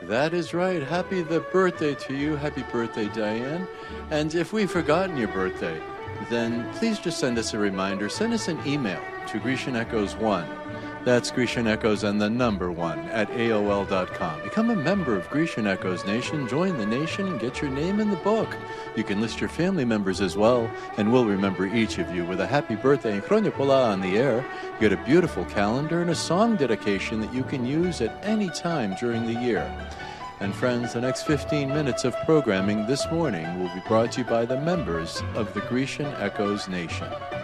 That is right. Happy the birthday to you. Happy birthday, Diane. And if we've forgotten your birthday, then please just send us a reminder. Send us an email to Grecian Echoes 1. That's Grecian Echoes and the number 1 at AOL.com. Become a member of Grecian Echoes Nation, join the nation, and get your name in the book. You can list your family members as well, and we'll remember each of you with a happy birthday and Chronia Pola on the air. You get a beautiful calendar and a song dedication that you can use at any time during the year. And friends, the next 15 minutes of programming this morning will be brought to you by the members of the Grecian Echoes Nation.